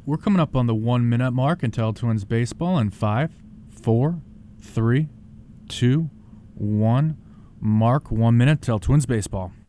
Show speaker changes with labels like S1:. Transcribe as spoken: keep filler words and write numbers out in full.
S1: We're coming up on the one minute mark until Twins baseball in five, four, three, two, one. Mark, one minute till Twins baseball.